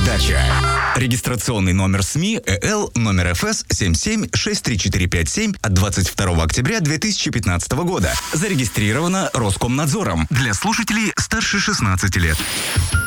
передача. Регистрационный номер СМИ ЭЛ номер ФС 77-63457 от 22 октября 2015 года. Зарегистрировано Роскомнадзором для слушателей старше 16 лет.